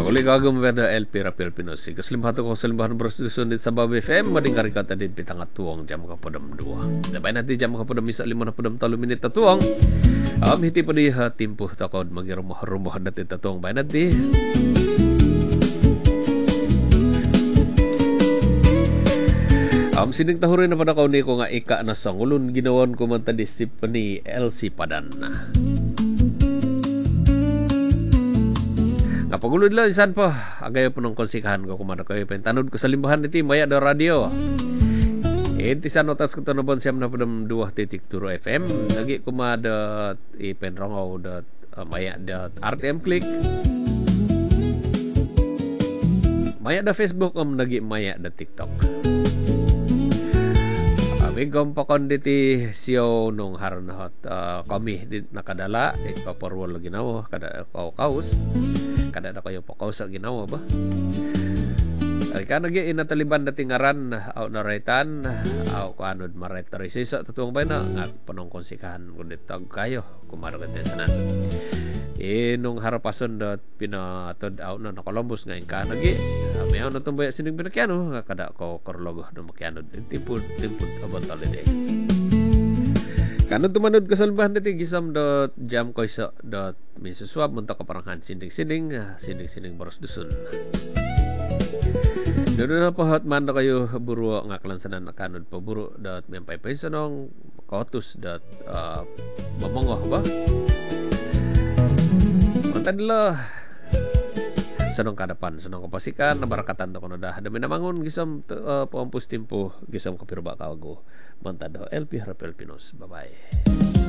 Uli kagum pada LP Rapel Pinos. Keselimbahan ko keselimbahan bersusun di Sabah FM. Madingari kata din pitang atuang jam kapodam 2. Dabay nanti jam kapodam misa 53 minit atuang. Hiti pa di timpuh takod magirumah-rumah dati tatuang bay nanti. Sining tahurin na pada kauni ko nga ika na sangulun ginawan ko man tadi Stephanie LC Padan. Kapagulod lang isan po agayo po ng konsikahan ko kumada kayo pentanod ko sa limbahan niti maya da radio intisan notas ko tanobon siyam na padam 2.0 FM lagi kumada ipenrongaw da maya da RTM click maya da Facebook nagi maya da TikTok Migom pa konditi siyo nung haronhot kami nakadala ipaporwal ginawa kada kaus kada na kayo pakaus ginawa ba ay ka nagi inataliban na tingaran aw naraitan aw kanod maretari sa tutuang bay na nga panong konsikahan kundi tag kayo kumaragat sanan nung harapason dot pinatod aw na Columbus nga ka nagi mayaw na tumbay sining pinakyano nga kada ko korlogo na makyano timpud abot holiday kanod tumanod ka sa limbahan niti gisam.jamkoiso.misuswab munta ka paranghan sinding boros dusun doon na po man na kayo buro nga kalansanan na kanod po buro .mempay paisanong kotus mamongoh ba mantadla sanong kadapan sanong kapasikan nabarakatan to kuno dah dami namangon gisam pampus timpo gisam kapirba kawago mantado LP Rapel Pinos bye bye.